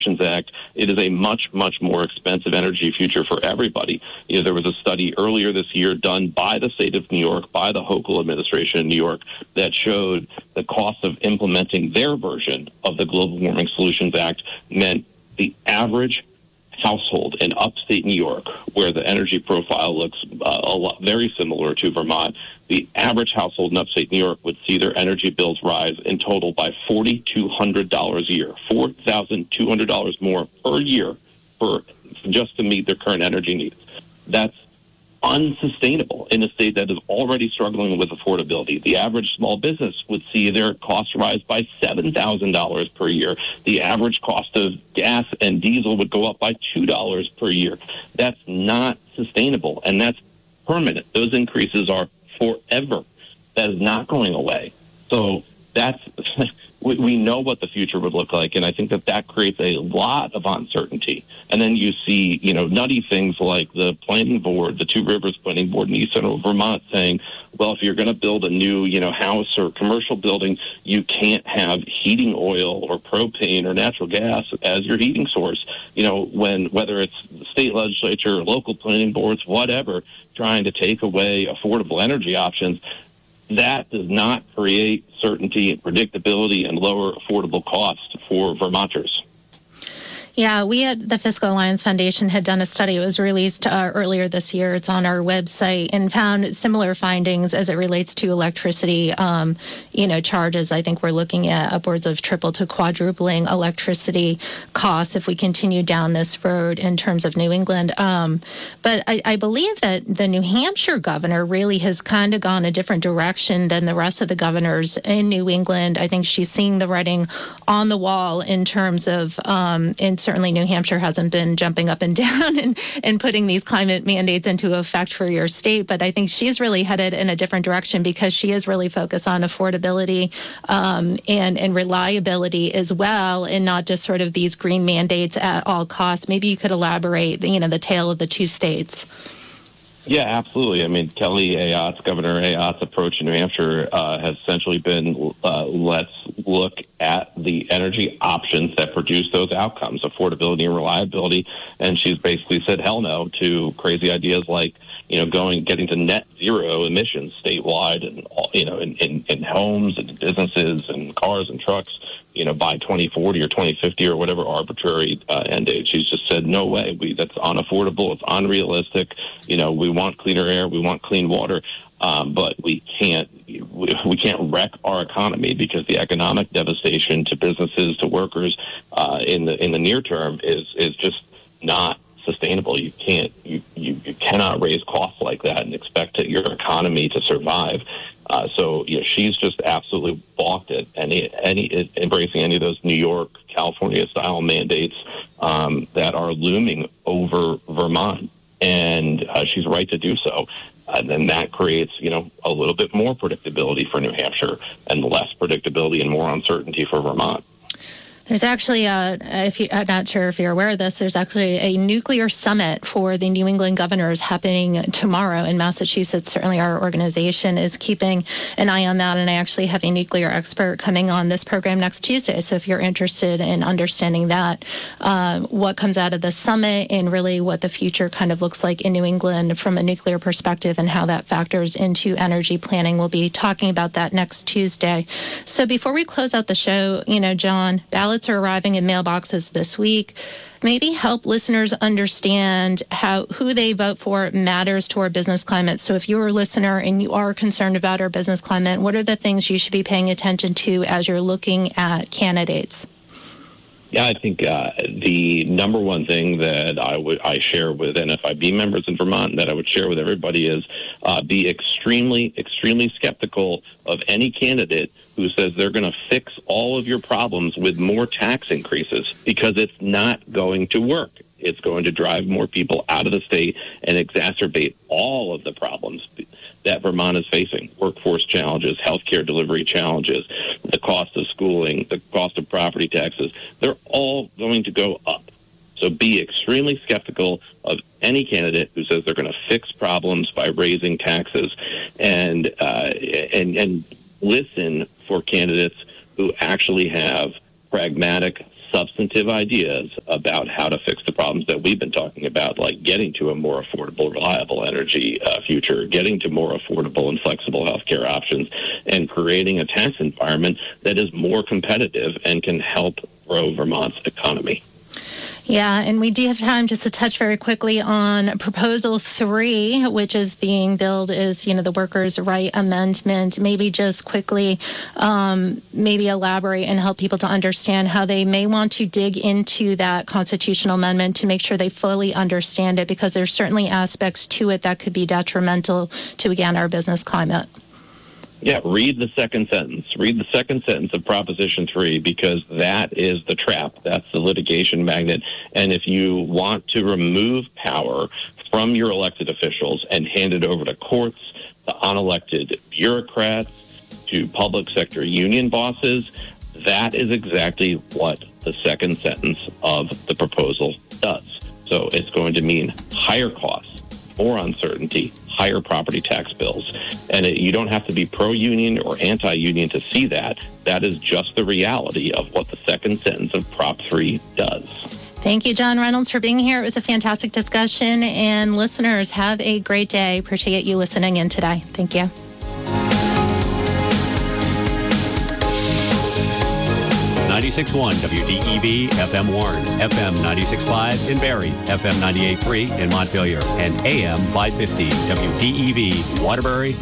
Act, it is a much, much more expensive energy future for everybody. There was a study earlier this year done by the state of New York, by the Hochul administration in New York, that showed the cost of implementing their version of the Global Warming Solutions Act meant the average household in upstate New York, where the energy profile looks very similar to Vermont, the average household in upstate New York would see their energy bills rise in total by $4,200 a year, $4,200 more per year just to meet their current energy needs. That's unsustainable in a state that is already struggling with affordability. The average small business would see their costs rise by $7,000 per year. The average cost of gas and diesel would go up by $2 per year. That's not sustainable, and that's permanent. Those increases are forever. That is not going away. So that's we know what the future would look like, and I think that creates a lot of uncertainty. And then you see, nutty things like the planning board, the Two Rivers Planning Board in East Central Vermont saying, well, if you're going to build a new, house or commercial building, you can't have heating oil or propane or natural gas as your heating source. Whether it's the state legislature or local planning boards, whatever, trying to take away affordable energy options, that does not create certainty and predictability and lower affordable costs for Vermonters. Yeah, we at the Fiscal Alliance Foundation had done a study. It was released earlier this year. It's on our website, and found similar findings as it relates to electricity, charges. I think we're looking at upwards of triple to quadrupling electricity costs if we continue down this road in terms of New England. But I believe that the New Hampshire governor really has kind of gone a different direction than the rest of the governors in New England. I think she's seeing the writing on the wall in terms of, certainly New Hampshire hasn't been jumping up and down and putting these climate mandates into effect for your state. But I think she's really headed in a different direction because she is really focused on affordability and reliability as well, and not just sort of these green mandates at all costs. Maybe you could elaborate, the tale of the two states. Yeah, absolutely. I mean, Governor Ayotte's approach in New Hampshire has essentially been let's look at the energy options that produce those outcomes, affordability and reliability. And she's basically said hell no to crazy ideas like, getting to net zero emissions statewide and, in homes and businesses and cars and trucks, by 2040 or 2050 or whatever arbitrary end date. She's just said, no way. That's unaffordable. It's unrealistic. We want cleaner air. We want clean water. But we can't wreck our economy because the economic devastation to businesses, to workers in the near term is just not sustainable. You cannot raise costs like that and expect your economy to survive. So she's just absolutely balked at embracing any of those New York, California style mandates that are looming over Vermont, and she's right to do so. And then that creates, a little bit more predictability for New Hampshire and less predictability and more uncertainty for Vermont. There's actually, I'm not sure if you're aware of this, there's actually a nuclear summit for the New England governors happening tomorrow in Massachusetts. Certainly our organization is keeping an eye on that, and I actually have a nuclear expert coming on this program next Tuesday. So if you're interested in understanding that, what comes out of the summit and really what the future kind of looks like in New England from a nuclear perspective and how that factors into energy planning, we'll be talking about that next Tuesday. So before we close out the show, John, ballots are arriving in mailboxes this week. Maybe help listeners understand how who they vote for matters to our business climate. So if you're a listener and you are concerned about our business climate, what are the things you should be paying attention to as you're looking at candidates? Yeah, I think the number one thing that I share with NFIB members in Vermont, that I would share with everybody, is be extremely, extremely skeptical of any candidate who says they're going to fix all of your problems with more tax increases, because it's not going to work. It's going to drive more people out of the state and exacerbate all of the problems that Vermont is facing: workforce challenges, healthcare delivery challenges, the cost of schooling, the cost of property taxes. They're all going to go up. So be extremely skeptical of any candidate who says they're going to fix problems by raising taxes, and listen for candidates who actually have pragmatic, substantive ideas about how to fix the problems that we've been talking about, like getting to a more affordable, reliable energy future, getting to more affordable and flexible healthcare options, and creating a tax environment that is more competitive and can help grow Vermont's economy. Yeah, and we do have time just to touch very quickly on Proposal 3, which is being billed as, the Workers' Right Amendment. Maybe just quickly, maybe elaborate and help people to understand how they may want to dig into that constitutional amendment to make sure they fully understand it, because there's certainly aspects to it that could be detrimental to, again, our business climate. Yeah, read the second sentence. Read the second sentence of Proposition 3, because that is the trap. That's the litigation magnet. And if you want to remove power from your elected officials and hand it over to courts, to unelected bureaucrats, to public sector union bosses, that is exactly what the second sentence of the proposal does. So it's going to mean higher costs, more uncertainty, higher property tax bills. And you don't have to be pro-union or anti-union to see that. That is just the reality of what the second sentence of Prop 3 does. Thank you, John Reynolds, for being here. It was a fantastic discussion. And listeners, have a great day. Appreciate you listening in today. Thank you. 96.1 WDEV FM Warren, FM 96.5 in Barrie, FM 98.3 in Montpelier, and AM 550 WDEV Waterbury,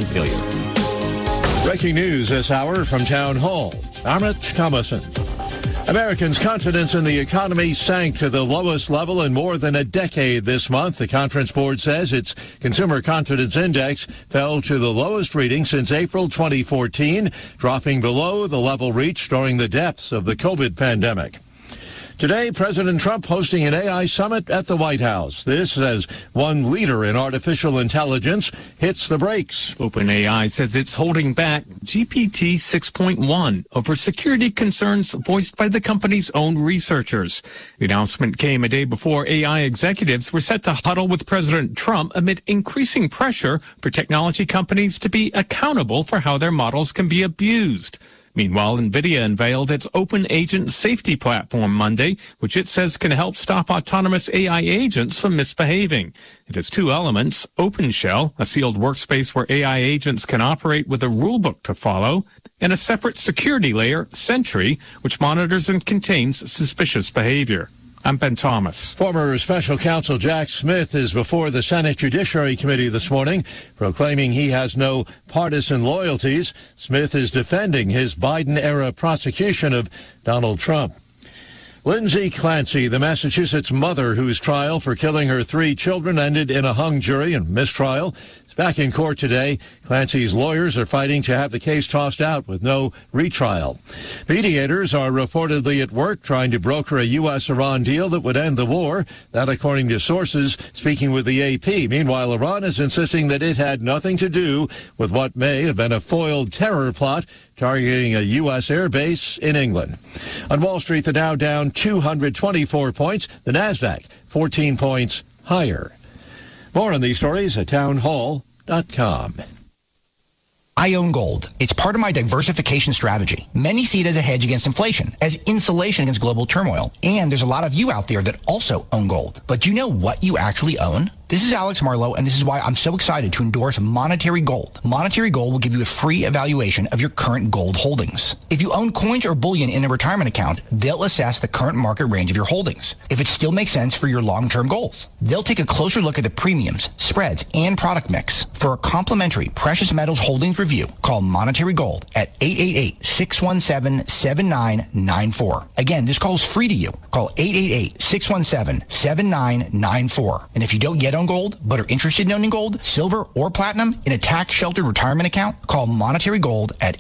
Montpelier. Breaking news this hour from Town Hall. Amit Thomason. Americans' confidence in the economy sank to the lowest level in more than a decade this month. The Conference Board says its Consumer Confidence Index fell to the lowest reading since April 2014, dropping below the level reached during the depths of the COVID pandemic. Today, President Trump hosting an AI summit at the White House. This as one leader in artificial intelligence hits the brakes. OpenAI says it's holding back GPT 6.1 over security concerns voiced by the company's own researchers. The announcement came a day before AI executives were set to huddle with President Trump amid increasing pressure for technology companies to be accountable for how their models can be abused. Meanwhile, NVIDIA unveiled its Open Agent Safety Platform Monday, which it says can help stop autonomous AI agents from misbehaving. It has two elements: OpenShell, a sealed workspace where AI agents can operate with a rulebook to follow, and a separate security layer, Sentry, which monitors and contains suspicious behavior. I'm Ben Thomas. Former Special Counsel Jack Smith is before the Senate Judiciary Committee this morning, proclaiming he has no partisan loyalties. Smith is defending his Biden-era prosecution of Donald Trump. Lindsay Clancy, the Massachusetts mother whose trial for killing her 3 children ended in a hung jury and mistrial, is back in court today. Clancy's lawyers are fighting to have the case tossed out with no retrial. Mediators are reportedly at work trying to broker a U.S.-Iran deal that would end the war. That, according to sources speaking with the AP. Meanwhile, Iran is insisting that it had nothing to do with what may have been a foiled terror plot targeting a U.S. air base in England. On Wall Street, the Dow down 224 points. The Nasdaq 14 points higher. More on these stories at townhall.com. I own gold. It's part of my diversification strategy. Many see it as a hedge against inflation, as insulation against global turmoil. And there's a lot of you out there that also own gold. But do you know what you actually own? This is Alex Marlowe, and this is why I'm so excited to endorse Monetary Gold. Monetary Gold will give you a free evaluation of your current gold holdings. If you own coins or bullion in a retirement account, they'll assess the current market range of your holdings, if it still makes sense for your long-term goals. They'll take a closer look at the premiums, spreads, and product mix. For a complimentary precious metals holdings review, call Monetary Gold at 888-617-7994. Again, this call is free to you. Call 888-617-7994. And if you don't yet own gold, but are interested in owning gold, silver, or platinum in a tax-sheltered retirement account, call Monetary Gold at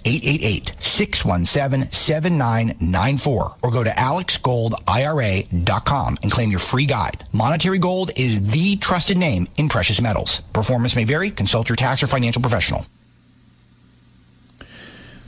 888-617-7994 or go to alexgoldira.com and claim your free guide. Monetary Gold is the trusted name in precious metals. Performance may vary. Consult your tax or financial professional.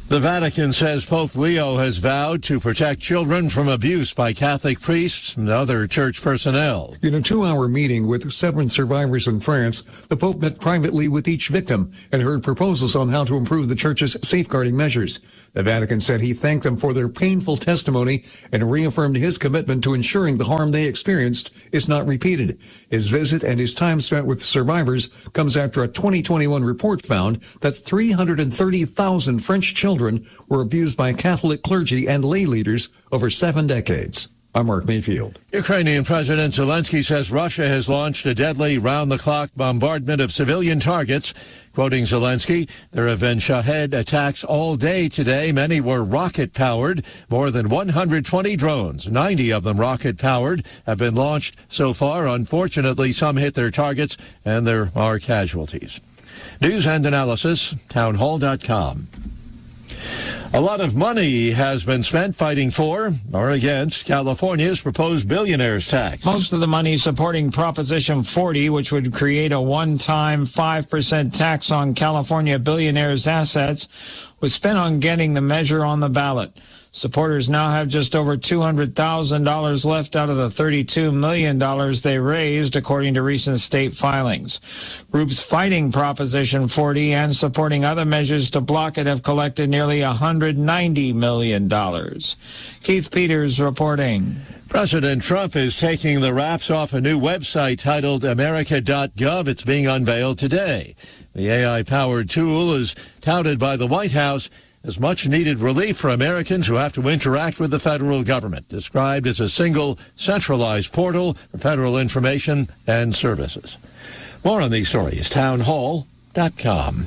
The Vatican says Pope Leo has vowed to protect children from abuse by Catholic priests and other church personnel. In a 2-hour meeting with 7 survivors in France, the Pope met privately with each victim and heard proposals on how to improve the church's safeguarding measures. The Vatican said he thanked them for their painful testimony and reaffirmed his commitment to ensuring the harm they experienced is not repeated. His visit and his time spent with survivors comes after a 2021 report found that 330,000 French children were abused by Catholic clergy and lay leaders over 7 decades. I'm Mark Mayfield. Ukrainian President Zelensky says Russia has launched a deadly round-the-clock bombardment of civilian targets. Quoting Zelensky, there have been Shahed attacks all day today. Many were rocket-powered. More than 120 drones, 90 of them rocket-powered, have been launched so far. Unfortunately, some hit their targets, and there are casualties. News and analysis, townhall.com. A lot of money has been spent fighting for or against California's proposed billionaires tax. Most of the money supporting Proposition 40, which would create a one-time 5% tax on California billionaires' assets, was spent on getting the measure on the ballot. Supporters now have just over $200,000 left out of the $32 million they raised, according to recent state filings. Groups fighting Proposition 40 and supporting other measures to block it have collected nearly $190 million. Keith Peters reporting. President Trump is taking the wraps off a new website titled America.gov. It's being unveiled today. The AI-powered tool is touted by the White House as much-needed relief for Americans who have to interact with the federal government, described as a single, centralized portal for federal information and services. More on these stories, townhall.com.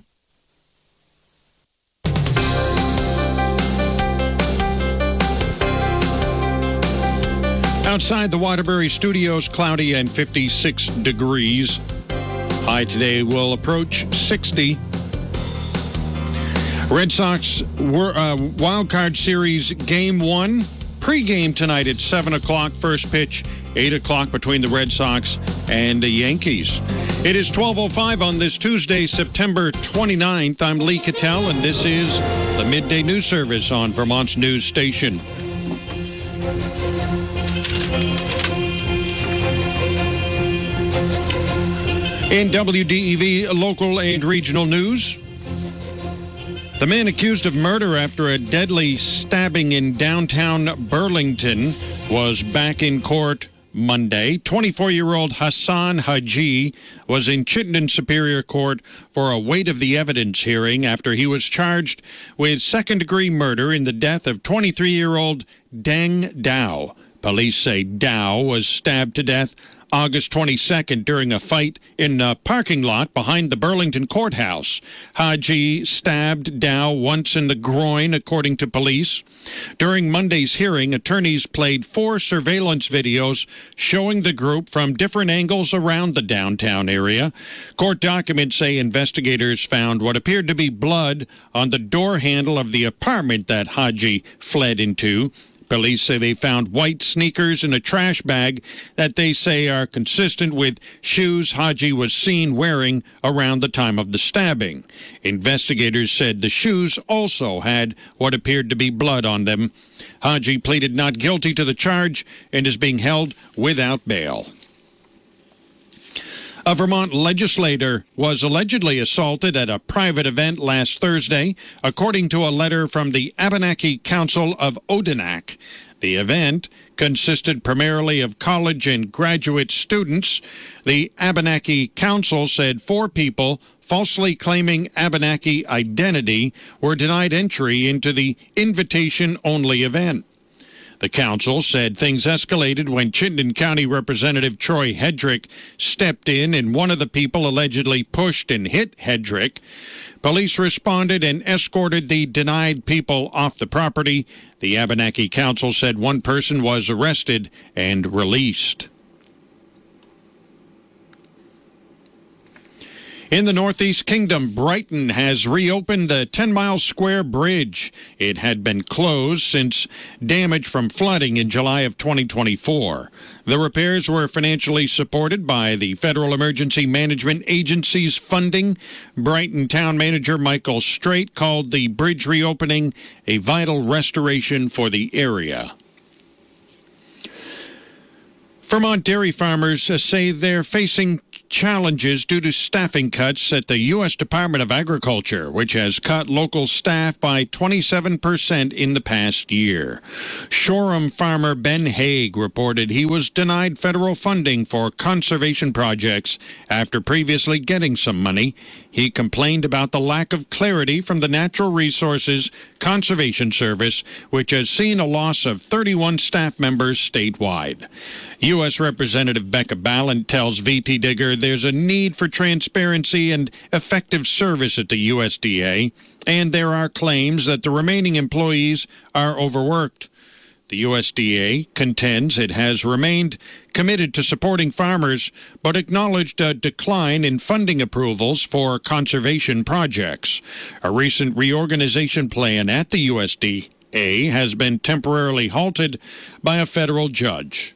Outside the Waterbury Studios, cloudy and 56 degrees. High today will approach 60. Red Sox Wild Card Series Game 1, pregame tonight at 7 o'clock, first pitch, 8 o'clock between the Red Sox and the Yankees. It is 12:05 on this Tuesday, September 29th. I'm Lee Cattell, and this is the Midday News Service on Vermont's news station. In WDEV local and regional news, the man accused of murder after a deadly stabbing in downtown Burlington was back in court Monday. 24-year-old Hassan Haji was in Chittenden Superior Court for a weight of the evidence hearing after he was charged with second-degree murder in the death of 23-year-old Deng Dao. Police say Dao was stabbed to death August 22nd during a fight in a parking lot behind the Burlington courthouse. Haji stabbed Dao once in the groin, according to police. During Monday's hearing, attorneys played 4 surveillance videos showing the group from different angles around the downtown area. Court documents say investigators found what appeared to be blood on the door handle of the apartment that Haji fled into. Police say they found white sneakers in a trash bag that they say are consistent with shoes Haji was seen wearing around the time of the stabbing. Investigators said the shoes also had what appeared to be blood on them. Haji pleaded not guilty to the charge and is being held without bail. A Vermont legislator was allegedly assaulted at a private event last Thursday, according to a letter from the Abenaki Council of Odanak. The event consisted primarily of college and graduate students. The Abenaki Council said 4 people falsely claiming Abenaki identity were denied entry into the invitation-only event. The council said things escalated when Chittenden County Representative Troy Hedrick stepped in and one of the people allegedly pushed and hit Hedrick. Police responded and escorted the denied people off the property. The Abenaki Council said one person was arrested and released. In the Northeast Kingdom, Brighton has reopened the 10-mile square bridge. It had been closed since damage from flooding in July of 2024. The repairs were financially supported by the Federal Emergency Management Agency's funding. Brighton Town Manager Michael Strait called the bridge reopening a vital restoration for the area. Vermont dairy farmers say they're facing challenges due to staffing cuts at the U.S. Department of Agriculture, which has cut local staff by 27% in the past year. Shoreham farmer Ben Haig reported he was denied federal funding for conservation projects after previously getting some money. He complained about the lack of clarity from the Natural Resources Conservation Service, which has seen a loss of 31 staff members statewide. U.S. Representative Becca Balint tells VT Digger there's a need for transparency and effective service at the USDA, and there are claims that the remaining employees are overworked. The USDA contends it has remained committed to supporting farmers, but acknowledged a decline in funding approvals for conservation projects. A recent reorganization plan at the USDA has been temporarily halted by a federal judge.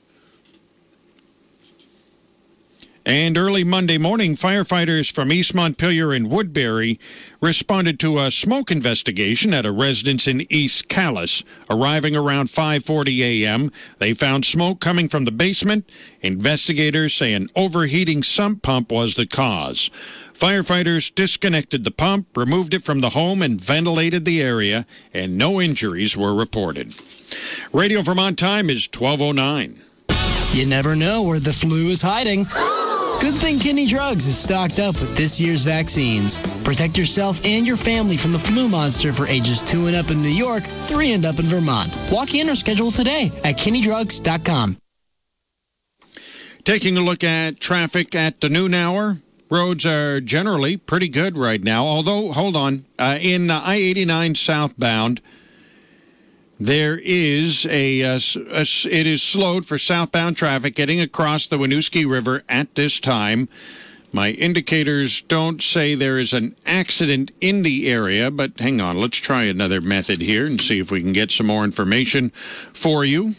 And early Monday morning, firefighters from East Montpelier and Woodbury responded to a smoke investigation at a residence in East Calais. Arriving around 5:40 a.m., they found smoke coming from the basement. Investigators say an overheating sump pump was the cause. Firefighters disconnected the pump, removed it from the home, and ventilated the area, and no injuries were reported. Radio Vermont time is 12:09. You never know where the flu is hiding. Good thing Kinney Drugs is stocked up with this year's vaccines. Protect yourself and your family from the flu monster for ages 2 and up in New York, 3 and up in Vermont. Walk in or schedule today at KinneyDrugs.com. Taking a look at traffic at the noon hour. Roads are generally pretty good right now, although, hold on, in I-89 southbound, there is it is slowed for southbound traffic getting across the Winooski River at this time. My indicators don't say there is an accident in the area, but hang on, let's try another method here and see if we can get some more information for you.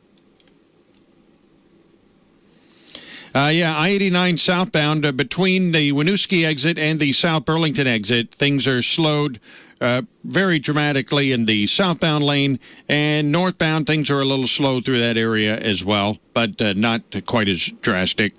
I-89 southbound between the Winooski exit and the South Burlington exit, things are slowed very dramatically in the southbound lane, and northbound things are a little slow through that area as well, but not quite as drastic.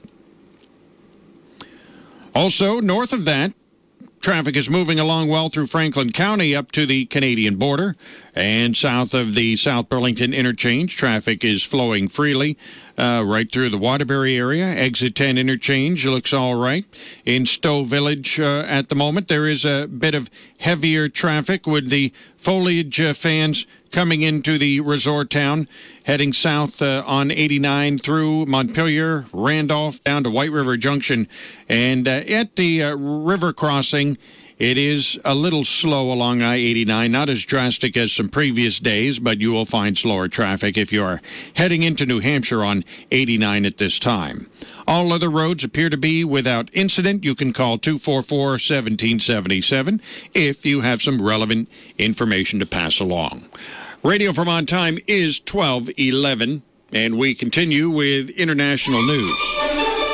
Also, north of that, traffic is moving along well through Franklin County up to the Canadian border, and south of the South Burlington interchange, traffic is flowing freely right through the Waterbury area. Exit 10 interchange looks all right. In Stowe Village at the moment, there is a bit of heavier traffic with the foliage fans coming into the resort town, heading south on 89 through Montpelier, Randolph, down to White River Junction. And at the river crossing, it is a little slow along I-89, not as drastic as some previous days, but you will find slower traffic if you are heading into New Hampshire on 89 at this time. All other roads appear to be without incident. You can call 244-1777 if you have some relevant information to pass along. Radio Vermont time is 12:11, and we continue with international news.